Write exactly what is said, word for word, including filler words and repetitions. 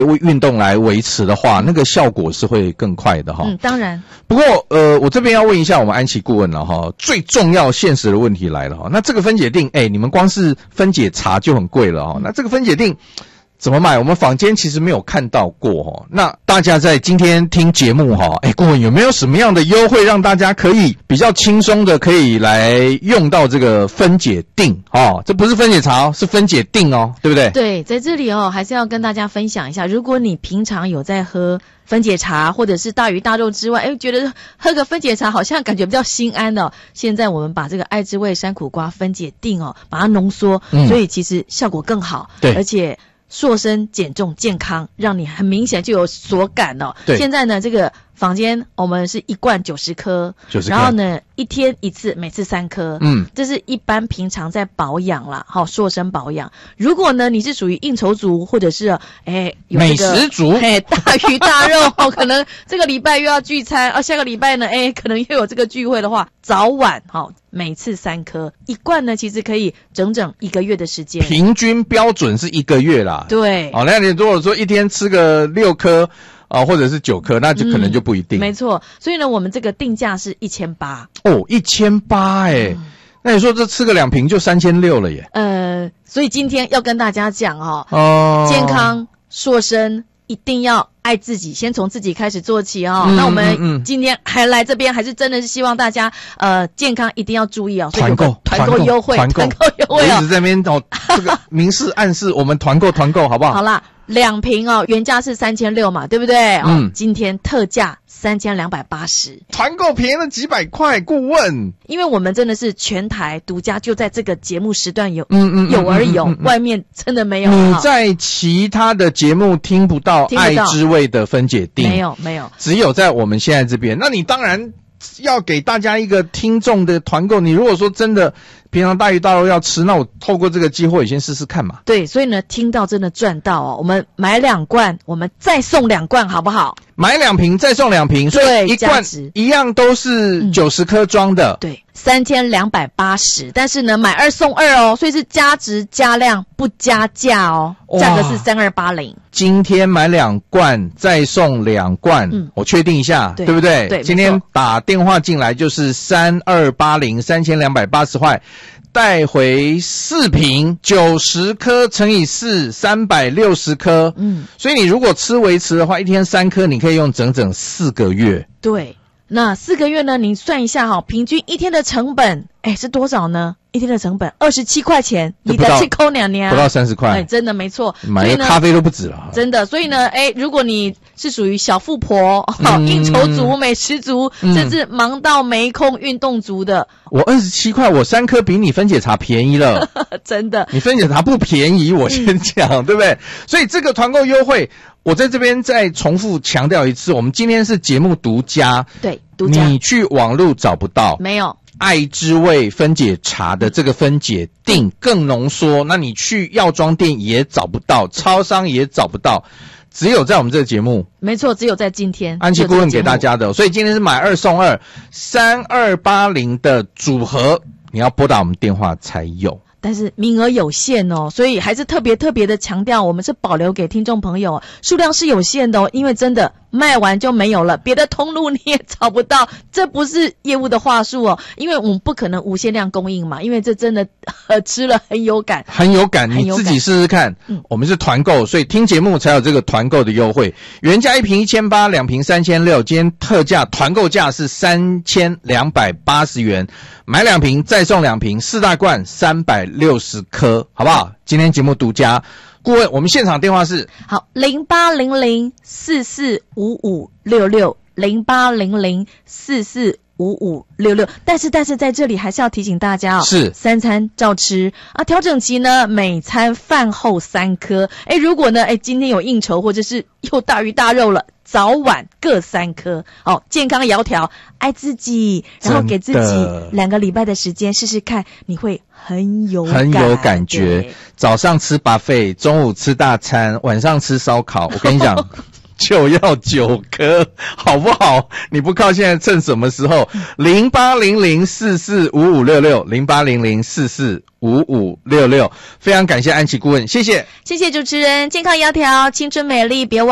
运动来维持的话，那个效果是会更快的哈。 嗯，当然。 不过呃，我这边要问一下我们安琪顾问了哈，最重要现实的问题来了哈。那这个分解锭，哎，你们光是分解茶就很贵了哈。那这个分解锭怎么买？我们坊间其实没有看到过哈。那大家在今天听节目哈，哎，顾问有没有什么样的优惠让大家可以比较轻松的可以来用到这个分解锭哦？这不是分解茶哦，是分解锭哦，对不对？ 对，在这里哦，还是要跟大家分享一下，如果你平常有在喝分解茶或者是大鱼大肉之外，哎，觉得喝个分解茶好像感觉比较心安哦。现在我们把这个爱之味山苦瓜分解锭哦，把它浓缩，嗯、所以其实效果更好，对，而且塑身减重健康，让你很明显就有所感哦。对，现在呢，这个坊间我们是一罐九十颗，九十颗，然后呢一天一次，每次三颗。嗯，这是一般平常在保养啦，好、哦、塑身保养。如果呢你是属于应酬族，或者是哎有这个美食族， 哎大鱼大肉哦，可能这个礼拜又要聚餐，啊下个礼拜呢哎可能又有这个聚会的话，早晚好、哦、每次三颗，一罐呢其实可以整整一个月的时间。 平均标准是一个月啦。 对， 哦，那你如果说一天吃个六颗。啊，或者是九颗，那就可能就不一定。 嗯、没错，所以呢，我们这个定价是一千八。 哦，一千八哎，那你说这吃个两瓶就三千六了耶。 呃，所以今天要跟大家讲哈、哦，哦，健康塑身一定要爱自己，先从自己开始做起哦。嗯、那我们今天还来这边，还是真的是希望大家呃健康一定要注意哦。 团购， 团购优惠，团购优惠哦。 我一直在那边哦，这个明示暗示我们团购团购好不好？ 好啦。两瓶哦，原价是三千六嘛，对不对？嗯，哦、今天特价三千两百八十， 团购便宜了几百块。顾问， 因为我们真的是全台独家，就在这个节目时段有，嗯嗯，有而有，嗯嗯嗯、外面真的没有。 你在其他的节目听不到爱之味的分解锭， 没有没有， 只有在我们现在这边。那你当然要给大家一个听众的团购。你如果说真的平常大鱼大肉要吃，那我透过这个机会先试试看嘛。 对，所以呢，听到真的赚到哦。我们买两罐，我们再送两罐，好不好？ 买两瓶再送两瓶，所以一罐一样都是九十颗装的。 嗯、对，三千两百八十，但是呢，买二送二哦，所以是加值加量不加价哦，价格是三二八零。 今天买两罐再送两罐，嗯，我确定一下，对, 对不对？对，今天打电话进来就是三二八零，三千两百八十块。带回四瓶，九十颗乘以四，三百六十颗。嗯，所以你如果吃维持的话，一天三颗，你可以用整整四个月。 对，那四个月呢？你算一下哈，平均一天的成本，哎，是多少呢？一天的成本二十七块钱，你的七扣娘娘不到三十块， 哎，真的没错， 买个咖啡都不止了， 真的。所以呢，哎，如果你是属于小富婆、嗯、应酬族、美食族，嗯、甚至忙到没空运动族的， 我二十七块，我三颗比你分解茶便宜了， 真的。 你分解茶不便宜，我先讲，嗯、对不对？所以这个团购优惠，我在这边再重复强调一次，我们今天是节目独家， 对，独家， 你去网路找不到， 没有。 爱之味分解茶的这个分解锭更浓缩，那你去药妆店也找不到，超商也找不到，只有在我们这个节目。 没错，只有在今天。 安琪顾问给大家的，所以今天是买二送二，三二八零的组合，你要拨打我们电话才有。 但是名额有限哦，所以还是特别特别的强调，我们是保留给听众朋友，数量是有限的哦，因为真的卖完就没有了，别的通路你也找不到，这不是业务的话术哦，因为我们不可能无限量供应嘛，因为这真的呃吃了很有感， 很有感，你自己试试看。嗯，我们是团购，所以听节目才有这个团购的优惠，原价一瓶一千八，两瓶三千六，今天特价团购价是三千两百八十元，买两瓶再送两瓶，四大罐三百六十颗，好不好？今天节目独家。顾问，我们现场电话是好零八零零四四五五六六零八零零四四五五六六，但是但是在这里还是要提醒大家哦， 是三餐照吃啊，调整期呢每餐饭后三颗，哎，如果呢哎今天有应酬或者是又大鱼大肉了，早晚各三颗，哦，健康窈窕，爱自己，然后给自己两个礼拜的时间试试看，你会很有感很有感觉。早上吃 buffet， 中午吃大餐，晚上吃烧烤，我跟你讲就要九颗，好不好？你不靠现在趁什么时候？零八零零四四五五六六，零八零零四四五五六六，非常感谢安琪顾问，谢谢， 谢谢主持人，健康窈窕，青春美丽，别忘